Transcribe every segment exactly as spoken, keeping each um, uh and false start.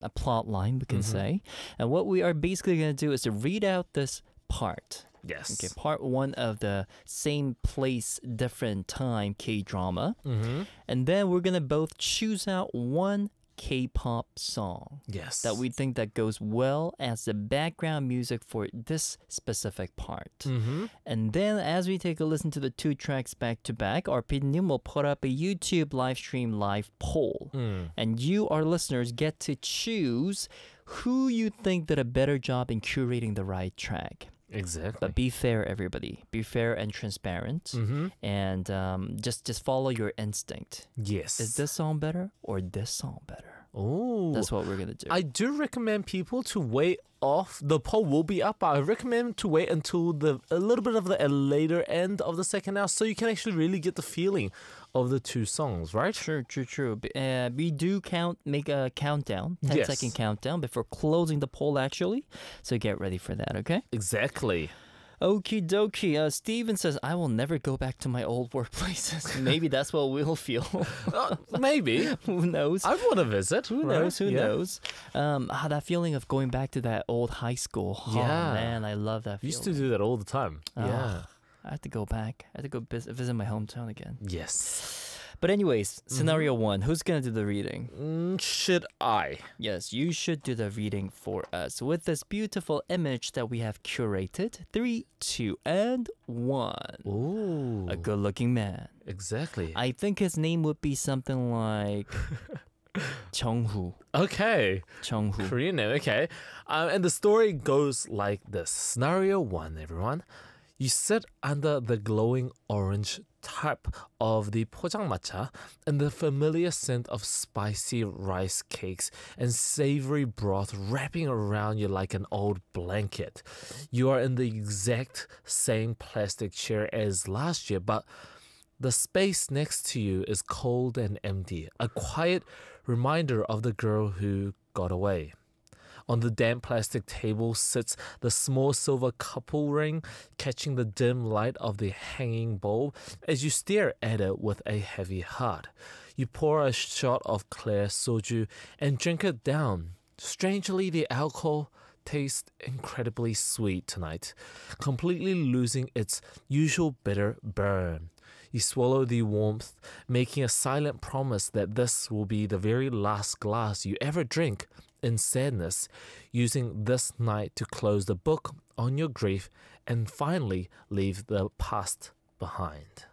a plot line, we can say. And what we are basically going to do is to read out this part. Yes. Okay, part one of the same place, different time K-drama. Mm-hmm. And then we're going to both choose out one K-pop song Yes. that we think that goes well as the background music for this specific part. Mm-hmm. And then as we take a listen to the two tracks back to back, our Pidnim will put up a YouTube live stream live poll. Mm. And you, our listeners, get to choose who you think did a better job in curating the right track. Exactly. But be fair, everybody. Be fair and transparent. Mm-hmm. And um, just, just follow your instinct. Yes. Is this song better or this song better? Oh, That's what we're going to do. I do recommend people to wait off. The poll will be up, but I recommend to wait until the a little bit of the later end of the second hour so you can actually really get the feeling of the two songs, right? True, true, true. B- Uh, we do count, make a countdown, ten Yes. second countdown before closing the poll actually. So get ready for that, okay? Exactly. Okie dokie. Uh, Steven says, I will never go back to my old workplaces. Maybe that's what we'll feel. Uh, maybe. Who knows? I want to visit. Who right? knows? Who Yeah. knows? Um, ah, that feeling of going back to that old high school. Oh, Yeah. man, I love that I feeling. used to do that all the time. Ah. Yeah. I have to go back. I have to go vis- visit my hometown again. Yes. But anyways, scenario one. Who's going to do the reading? Mm, should I? Yes, you should do the reading for us with this beautiful image that we have curated. Three, two, and one. Ooh. A good-looking man. Exactly. I think his name would be something like Chunghu. Okay. Chunghu. Korean name, okay. Um, and the story goes like this. Scenario one, everyone. You sit under the glowing orange type of the 포장마차 and the familiar scent of spicy rice cakes and savory broth wrapping around you like an old blanket. You are in the exact same plastic chair as last year, but the space next to you is cold and empty, a quiet reminder of the girl who got away. On the damp plastic table sits the small silver couple ring, catching the dim light of the hanging bulb as you stare at it with a heavy heart. You pour a shot of clear soju and drink it down. Strangely, the alcohol tastes incredibly sweet tonight, completely losing its usual bitter burn. You swallow the warmth, making a silent promise that this will be the very last glass you ever drink in sadness, using this night to close the book on your grief and finally leave the past behind.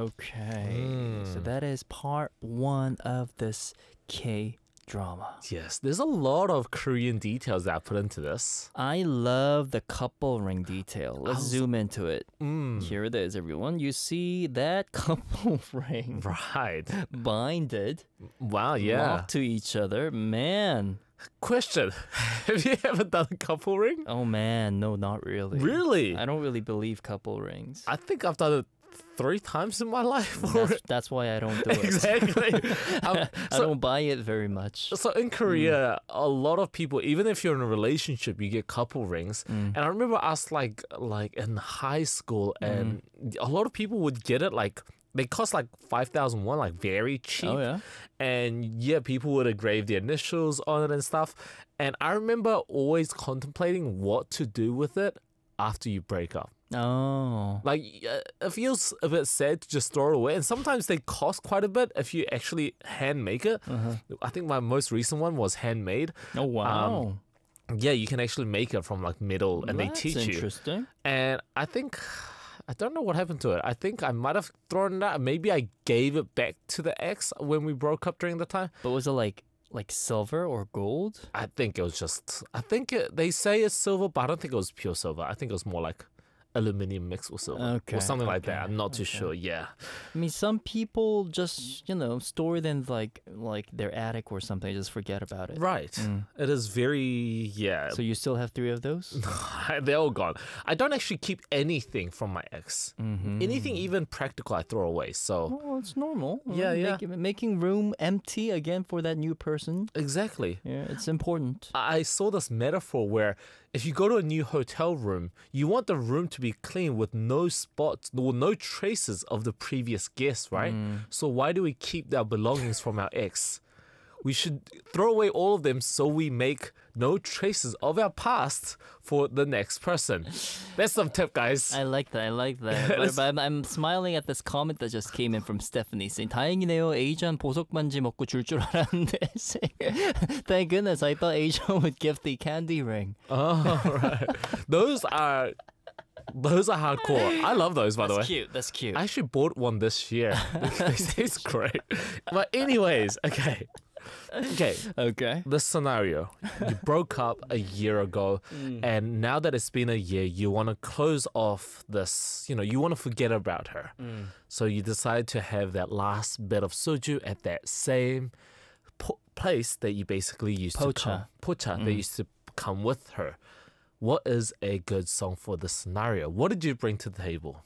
Okay. So that is part one of this K drama. Yes, there's a lot of Korean details that I put into this. I love the couple ring detail. Let's was- zoom into it. Mm, Here it is, everyone. You see that couple ring right. binded, Wow, yeah. locked to each other. Man. Question. Have you ever done a couple ring? Oh, man. No, not really. Really? I don't really believe couple rings. I think I've done it three times in my life. That's, that's why I don't do it. Exactly. Um, I so, don't buy it very much. so in Korea, a lot of people, even if you're in a relationship, you get couple rings. Mm. And I remember us like like in high school, and a lot of people would get it like. They cost like five thousand won, like very cheap. Oh, yeah? And yeah, people would engrave the initials on it and stuff. And I remember always contemplating what to do with it after you break up. Oh. Like, uh, it feels a bit sad to just throw it away. And sometimes they cost quite a bit if you actually hand make it. Uh-huh. I think my most recent one was handmade. Oh, wow. Yeah, you can actually make it from like metal and That's they teach you. interesting. And I think, I don't know what happened to it. I think I might have thrown it out. Maybe I gave it back to the ex when we broke up during the time. But was it like like silver or gold? I think it was just, I think it, they say it's silver, but I don't think it was pure silver. I think it was more like aluminium mixed with silver Okay, or something like okay, that. I'm not too okay. sure. Yeah. I mean, some people just, you know, store it in like like their attic or something, just forget about it. Right. Mm. It is very, yeah. So you still have three of those? They're all gone. I don't actually keep anything from my ex. Mm-hmm. Anything even practical I throw away. So, Well, it's normal. Yeah, yeah. Make- making room empty again for that new person. exactly. Yeah, it's important. I saw this metaphor where if you go to a new hotel room, you want the room to be clean with no spots or no traces of the previous guest, right? So why do we keep our belongings from our ex? we should throw away all of them so we make no traces of our past for the next person. That's some tip, guys. I like that. I like that. But, but I'm, I'm smiling at this comment that just came in from Stephanie saying, 다행이네요. Asian 보석 반지 먹고 줄 줄 알았는데. Thank goodness. I thought Asian would give the candy ring. Oh, right. Those are those are hardcore. I love those, by the way. That's cute. That's cute. I actually bought one this year. They taste great. But anyways, okay. Okay. Okay. The scenario. You broke up a year ago, and now that it's been a year, you want to close off this, you know, you want to forget about her. So you decide to have that last bit of soju at that same po- place that you basically used to come. Pocha. Pocha. That used to come with her. What is a good song for this scenario? What did you bring to the table?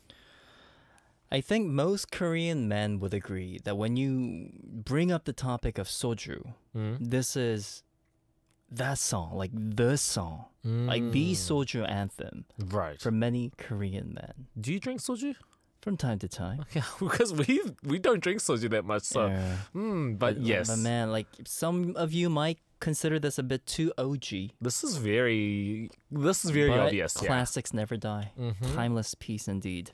I think most Korean men would agree that when you bring up the topic of soju, Mm. this is that song, like the song, like the soju anthem Right. for many Korean men Do you drink soju? from time to time. Yeah, because we we don't drink soju that much. So, Yeah. mm, but yes, But man, like some of you might consider this a bit too O G. this is very this is very but obvious. Yeah. classics never die. Mhm. Timeless piece indeed.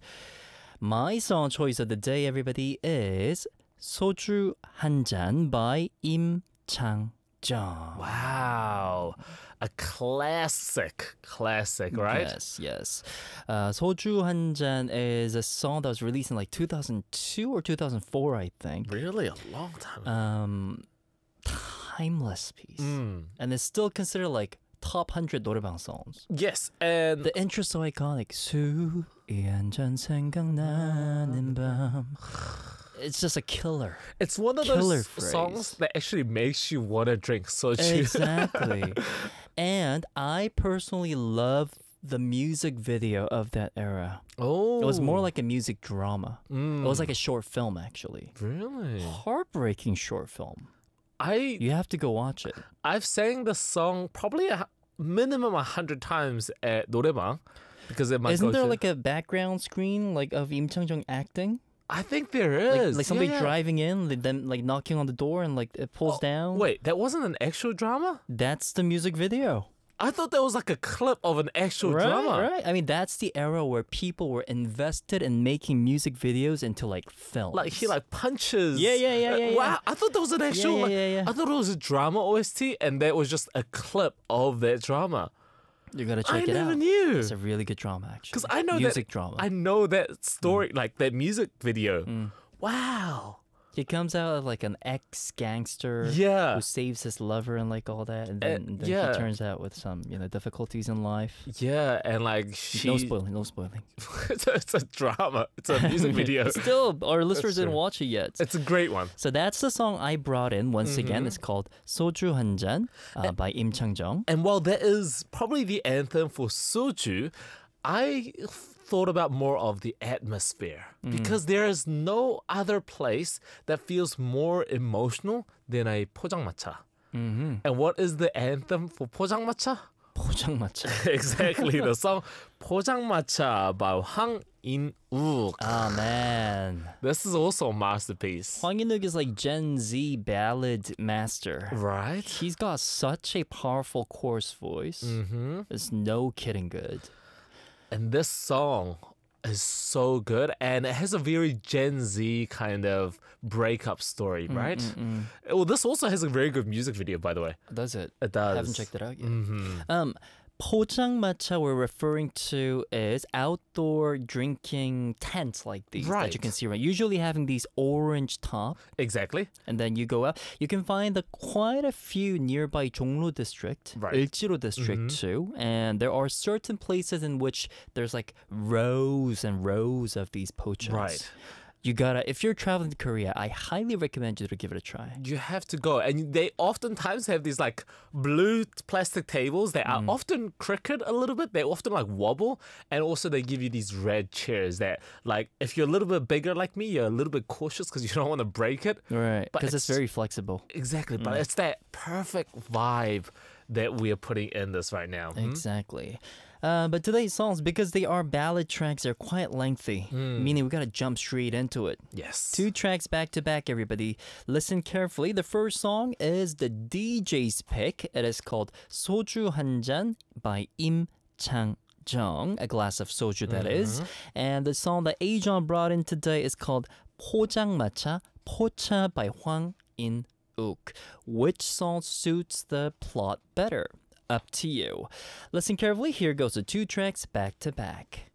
My song choice of the day, everybody, is 소주 한 잔 by Im Chang-jung. Wow, a classic, classic, right? Yes, yes. Uh, 소주 한 잔 is a song that was released in like two thousand two or two thousand four, I think. Really, a long time. Um, timeless piece. Mm. And it's still considered like top one hundred 노래방 songs. Yes, and The intro's so iconic. 술이 한 잔 생각나는 밤. It's just a killer. it's one of killer those phrase. songs that actually makes you want to drink soju. Exactly. And I personally love the music video of that era. Oh, It was more like a music drama. Mm. It was like a short film, actually. Really? Heartbreaking short film. I You have to go watch it. I've sang the song probably a hu- minimum a hundred times at 노래방 because it might Isn't go there to- like a background screen like of Im Chang-jung acting? I think there Like, is like somebody yeah, yeah. driving in, like them like knocking on the door and like it pulls Oh, down. Wait, that wasn't an actual drama? That's the music video. I thought that was like a clip of an actual right, drama. right. I mean, that's the era where people were invested in making music videos into like films. Like he like punches. Yeah, yeah, yeah, Uh, yeah, Wow, yeah. I thought that was an actual. yeah, like- yeah, yeah. I thought it was a drama O S T, and that was just a clip of that drama. You gotta I check it never out. knew. It's a really good drama, actually. Because I know music that drama. I know that story, like that music video. Mm. Wow. He comes out of like an ex gangster Yeah. who saves his lover and like all that, and Uh, then, and then yeah. he turns out with some you know difficulties in life. Yeah, and like she. No spoiling, no spoiling. it's, a, it's a drama. It's a music video. Still, our listeners didn't true. watch it yet. It's a great one. So that's the song I brought in once again. It's called 소주 한 잔 uh, by Im Chang-jung. And while that is probably the anthem for soju, I thought about more of the atmosphere because there is no other place that feels more emotional than a 포장마차. Mm-hmm. And what is the anthem for 포장마차? 포장마차. Exactly, the song 포장마차 by Hwang In-wook. Oh man. This is also a masterpiece. Hwang In-wook is like Gen Z ballad master. Right? He's got such a powerful coarse voice. Mm-hmm. It's no kidding good. And this song is so good, and it has a very Gen Z kind of breakup story, right? Mm-mm. Well, this also has a very good music video, by the way. Does it? It does. I haven't checked it out yet. Mm-hmm. Um, 포장마차 we're referring to is outdoor drinking tents like these that Right. you can see around. Usually having these orange top, Exactly. and then you go out. You can find the, quite a few nearby Jongno district, Right. Ilji로 district Mhm. too. And there are certain places in which there's like rows and rows of these pochas. Right. You gotta, if you're traveling to Korea, I highly recommend you to give it a try. You have to go. And they oftentimes have these like blue plastic tables that are often crooked a little bit. They often like wobble. And also they give you these red chairs that like if you're a little bit bigger like me, you're a little bit cautious because you don't want to break it. Right. But Because it's, it's- very flexible. Exactly. But it's that perfect vibe that we are putting in this right now. Hmm? Exactly. Uh, but today's songs, because they are ballad tracks, are quite lengthy, meaning we gotta jump straight into it. Yes. Two tracks back to back, everybody. Listen carefully. The first song is the D J's pick. It is called 소주 한 잔 by Im Chang-jung, a glass of soju, that is. And the song that Ajon brought in today is called 포장마차, 포차 by Hwang In-uk. Which song suits the plot better? Up to you. Listen carefully. Here goes the two tracks back to back.